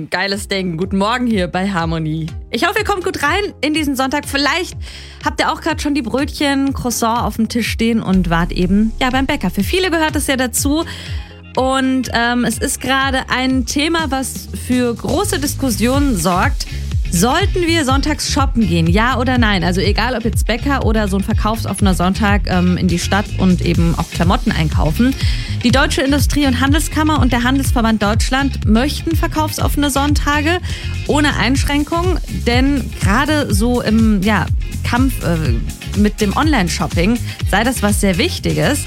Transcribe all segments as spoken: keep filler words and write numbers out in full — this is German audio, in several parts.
geiles Ding. Guten Morgen hier bei Harmonie. Ich hoffe, ihr kommt gut rein in diesen Sonntag. Vielleicht habt ihr auch gerade schon die Brötchen, Croissant auf dem Tisch stehen und wart eben ja beim Bäcker. Für viele gehört es ja dazu. Und ähm, es ist gerade ein Thema, was für große Diskussionen sorgt. Sollten wir sonntags shoppen gehen, ja oder nein? Also egal, ob jetzt Bäcker oder so ein verkaufsoffener Sonntag ähm, in die Stadt und eben auch Klamotten einkaufen. Die Deutsche Industrie- und Handelskammer und der Handelsverband Deutschland möchten verkaufsoffene Sonntage ohne Einschränkung, denn gerade so im ja, Kampf äh, mit dem Online-Shopping sei das was sehr Wichtiges.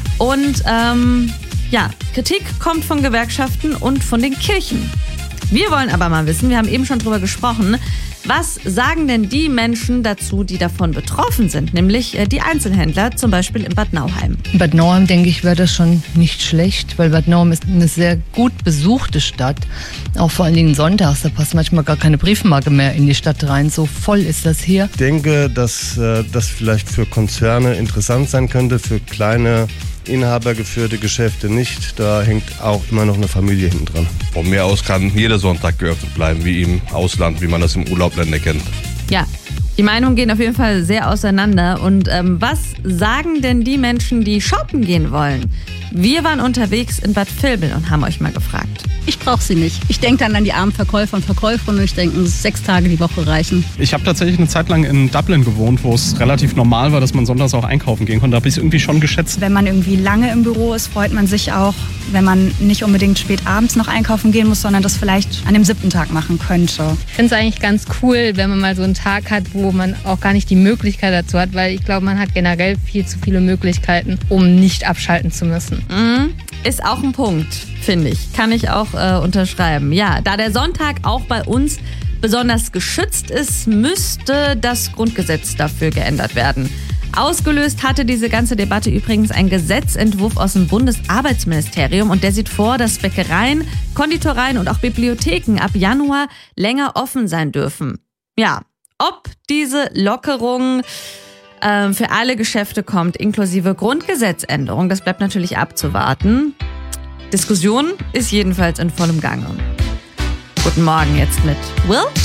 Und ähm, ja, Kritik kommt von Gewerkschaften und von den Kirchen. Wir wollen aber mal wissen, wir haben eben schon drüber gesprochen, was sagen denn die Menschen dazu, die davon betroffen sind, nämlich die Einzelhändler, zum Beispiel in Bad Nauheim. In Bad Nauheim, denke ich, wäre das schon nicht schlecht, weil Bad Nauheim ist eine sehr gut besuchte Stadt, auch vor allen Dingen sonntags, da passt manchmal gar keine Briefmarke mehr in die Stadt rein, so voll ist das hier. Ich denke, dass äh, das vielleicht für Konzerne interessant sein könnte, für kleine inhabergeführte Geschäfte nicht. Da hängt auch immer noch eine Familie hinten dran. Von mir aus kann jeder Sonntag geöffnet bleiben, wie im Ausland, wie man das im Urlaubländer kennt. Ja, die Meinungen gehen auf jeden Fall sehr auseinander. Und ähm, was sagen denn die Menschen, die shoppen gehen wollen? Wir waren unterwegs in Bad Vilbel und haben euch mal gefragt. Ich brauche sie nicht. Ich denke dann an die armen Verkäufer und Verkäuferinnen und ich denke, sechs Tage die Woche reichen. Ich habe tatsächlich eine Zeit lang in Dublin gewohnt, wo es relativ normal war, dass man sonntags auch einkaufen gehen konnte. Da habe ich es irgendwie schon geschätzt. Wenn man irgendwie lange im Büro ist, freut man sich auch, wenn man nicht unbedingt spät abends noch einkaufen gehen muss, sondern das vielleicht an dem siebten Tag machen könnte. Ich finde es eigentlich ganz cool, wenn man mal so einen Tag hat, wo man auch gar nicht die Möglichkeit dazu hat, weil ich glaube, man hat generell viel zu viele Möglichkeiten, um nicht abschalten zu müssen. Mhm. Ist auch ein Punkt, finde ich. Kann ich auch äh, unterschreiben. Ja, da der Sonntag auch bei uns besonders geschützt ist, müsste das Grundgesetz dafür geändert werden. Ausgelöst hatte diese ganze Debatte übrigens ein Gesetzentwurf aus dem Bundesarbeitsministerium und der sieht vor, dass Bäckereien, Konditoreien und auch Bibliotheken ab Januar länger offen sein dürfen. Ja, ob diese Lockerung äh, für alle Geschäfte kommt, inklusive Grundgesetzänderung, das bleibt natürlich abzuwarten. Diskussion ist jedenfalls in vollem Gange. Guten Morgen jetzt mit Will